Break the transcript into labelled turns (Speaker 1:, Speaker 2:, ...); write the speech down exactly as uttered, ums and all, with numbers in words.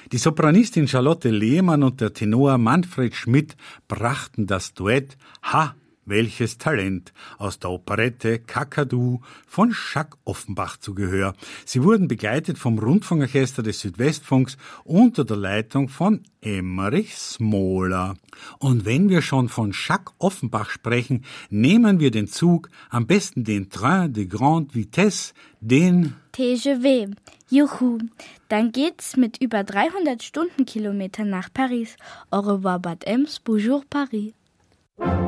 Speaker 1: Die Sopranistin Charlotte Lehmann und der Tenor Manfred Schmidt brachten das Duett Ha, welches Talent aus der Operette Kakadu von Jacques Offenbach zu Gehör. Sie wurden begleitet vom Rundfunkorchester des Südwestfunks unter der Leitung von Emmerich Smoler. Und wenn wir schon von Jacques Offenbach sprechen, nehmen wir den Zug, am besten den Train de Grande Vitesse, den
Speaker 2: T G V. Juhu, dann geht's mit über dreihundert Stundenkilometern nach Paris. Au revoir Bad Ems, bonjour Paris.